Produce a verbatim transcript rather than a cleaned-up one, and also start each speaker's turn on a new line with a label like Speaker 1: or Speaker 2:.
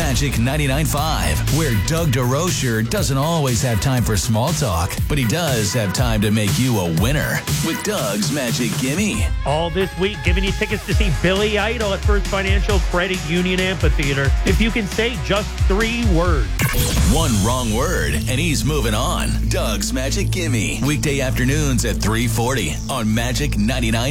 Speaker 1: Magic ninety-nine point five, where Doug DeRocher doesn't always have time for small talk, but he does have time to make you a winner with Doug's Magic Gimme.
Speaker 2: All this week, giving you tickets to see Billy Idol at First Financial Credit Union Amphitheater. If you can say just three words.
Speaker 1: One wrong word, and he's moving on. Doug's Magic Gimme. Weekday afternoons at three forty on Magic ninety-nine point five.